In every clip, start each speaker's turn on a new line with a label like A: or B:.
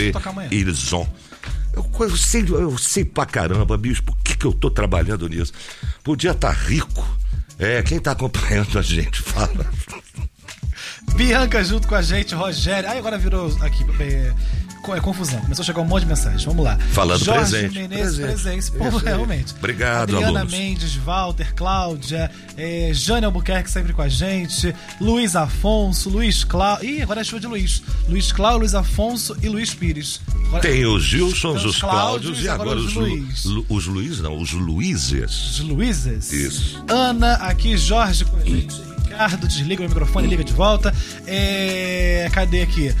A: TV Ilson. Eu sei pra caramba, bicho, por que eu tô trabalhando nisso? Podia estar rico. Quem tá acompanhando a gente, fala.
B: Bianca junto com a gente, Rogério. Agora virou aqui, confusão. Começou a chegar um monte de mensagem. Vamos lá.
A: Falando
B: Jorge
A: presente.
B: Menezes, presente. Esse povo realmente.
A: Obrigado,
B: Adriana
A: alunos.
B: Mendes, Walter, Cláudia, Jane Albuquerque sempre com a gente, Luiz Afonso, Luiz Cláudio. Ih, agora é show de Luiz. Luiz Cláudio, Luiz Afonso e Luiz Pires. Agora,
A: tem os Gilsons, os Cláudios e agora os
B: Luiz.
A: Os Luiz, não, os Luizes.
B: Os Luizes.
A: Isso.
B: Ana, aqui, Jorge com a gente. Ricardo, desliga o microfone, liga de volta. Cadê aqui?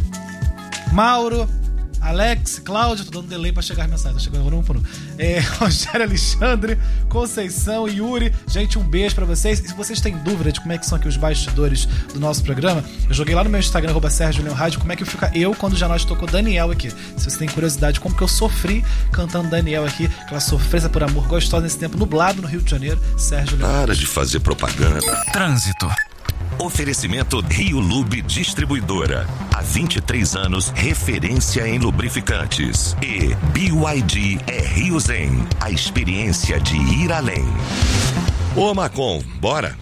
B: Mauro, Alex, Cláudio, tô dando delay pra chegar as mensagens, tá chegando agora um por um. Rogério, Alexandre, Conceição, Yuri, gente, um beijo pra vocês. E se vocês têm dúvida de como é que são aqui os bastidores do nosso programa, eu joguei lá no meu Instagram, @SérgioLeonRádio, como é que fica eu quando o Janote tocou Daniel aqui. Se você tem curiosidade, como que eu sofri cantando Daniel aqui, aquela sofrência por amor gostosa nesse tempo nublado no Rio de Janeiro, Sérgio Leão.
A: Para de fazer propaganda.
C: Trânsito. Oferecimento Rio Lube Distribuidora. Há 23 anos, referência em lubrificantes. E BYD é Rio Zen. A experiência de ir além.
A: Ô, Macon, bora?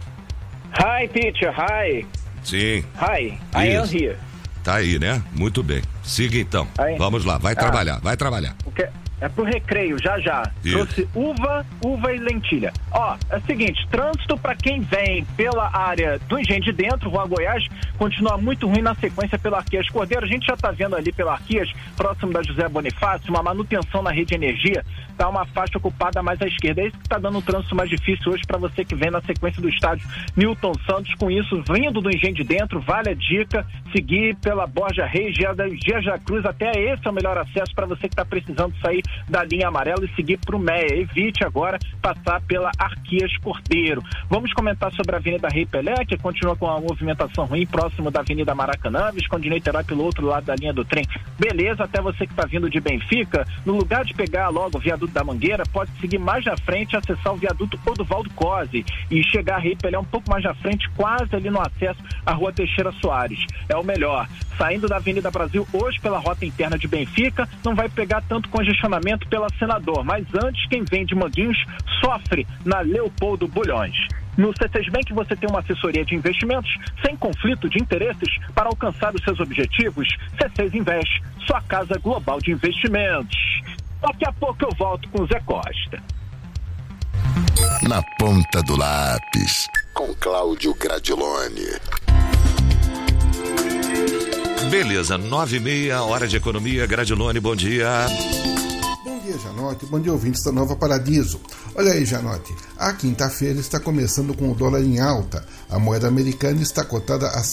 D: Hi, teacher. Hi.
A: Sim.
D: Hi. I am here.
A: Tá aí, né? Muito bem. Siga então.
D: Aí.
A: Vamos lá, vai trabalhar.
D: É pro recreio, já.
A: Isso.
D: Trouxe uva e lentilha. É o seguinte, trânsito para quem vem pela área do Engenho de Dentro, Rua Goiás, continua muito ruim na sequência pela Arquias Cordeiro. A gente já tá vendo ali pela Arquias, próximo da José Bonifácio, uma manutenção na rede de energia, tá uma faixa ocupada mais à esquerda. É isso que tá dando um trânsito mais difícil hoje para você que vem na sequência do estádio Newton Santos. Com isso, vindo do Engenho de Dentro, vale a dica, seguir pela Borja Reis, Geja Cruz, até esse é o melhor acesso para você que tá precisando sair da linha amarela e seguir para o Meia. Evite agora passar pela Arquias Cordeiro. Vamos comentar sobre a Avenida Rei Pelé, que continua com a movimentação ruim próximo da Avenida Maracanã, Visconde Niterói pelo outro lado da linha do trem. Beleza, até você que está vindo de Benfica, no lugar de pegar logo o viaduto da Mangueira, pode seguir mais na frente e acessar o viaduto Oduvaldo Cosi e chegar a Rei Pelé um pouco mais na frente, quase ali no acesso à Rua Teixeira Soares. É o melhor. Saindo da Avenida Brasil hoje pela rota interna de Benfica, não vai pegar tanto congestionamento pela Senador, mas antes quem vem de Manguinhos sofre na Leopoldo Bulhões. No C6 Bank você tem uma assessoria de investimentos sem conflito de interesses para alcançar os seus objetivos. C6 Invest, sua casa global de investimentos. Daqui a pouco eu volto com o Zé Costa.
E: Na ponta do lápis, com Cláudio Gradiloni.
A: Beleza, 9h30, hora de economia. Gradiloni, bom dia.
F: Bom dia, Janote. Bom dia, ouvintes da Nova Paradiso. Olha aí, Janote. A quinta-feira está começando com o dólar em alta. A moeda americana está cotada a R$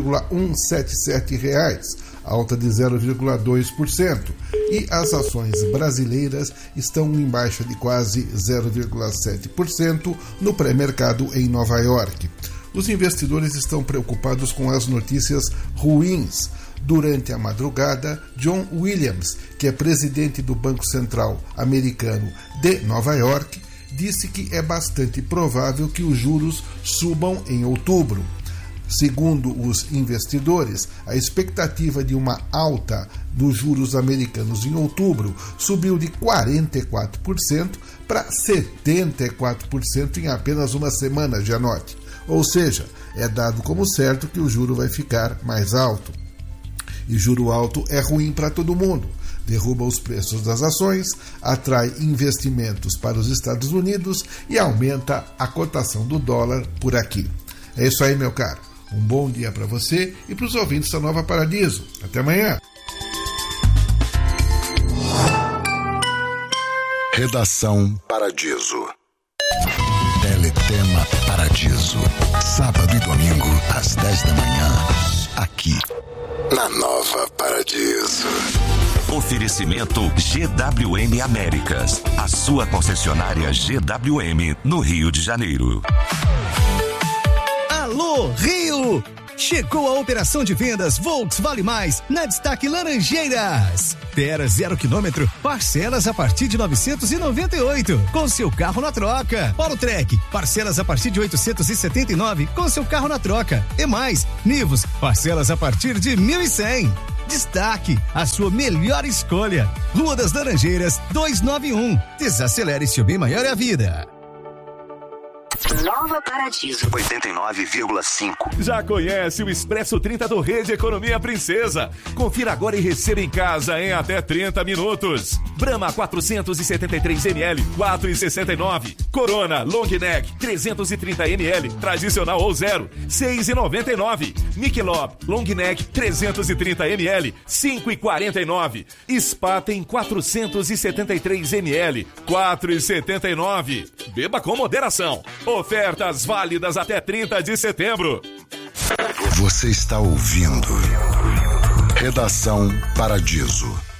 F: 5,177, alta de 0,2%. E as ações brasileiras estão em baixa de quase 0,7% no pré-mercado em Nova York. Os investidores estão preocupados com as notícias ruins. Durante a madrugada, John Williams, que é presidente do Banco Central americano de Nova York, disse que é bastante provável que os juros subam em outubro. Segundo os investidores, a expectativa de uma alta dos juros americanos em outubro subiu de 44% para 74% em apenas uma semana, Janote. Ou seja, é dado como certo que o juro vai ficar mais alto. E juro alto é ruim para todo mundo. Derruba os preços das ações, atrai investimentos para os Estados Unidos e aumenta a cotação do dólar por aqui. É isso aí, meu caro. Um bom dia para você e para os ouvintes da Nova Paradiso. Até amanhã.
E: Redação Paradiso. Teletema Paradiso. Sábado e domingo, às 10 da manhã. Aqui, na Nova Paradiso.
C: Oferecimento GWM Américas. A sua concessionária GWM no Rio de Janeiro.
G: Alô, Rio! Chegou a operação de vendas Volks Vale Mais na Destaque Laranjeiras. Tera 0 km, parcelas a partir de 998, com seu carro na troca. Polo Trek, parcelas a partir de 879, com seu carro na troca. E mais, Nivus, parcelas a partir de 1.100. Destaque, a sua melhor escolha. Rua das Laranjeiras, 291. Desacelere, seu bem maior é a vida.
H: Nova Paradiso 89,5.
C: Já conhece o Expresso 30 do Rede Economia Princesa? Confira agora e receba em casa em até 30 minutos. Brahma 473ml, 4,69. Corona Long Neck 330ml, tradicional ou zero, 6,99. Michelob Long Neck 330ml, 5,49. Spaten 473ml, 4,79. Beba com moderação. Ofertas válidas até 30 de setembro.
E: Você está ouvindo Redação Paradiso.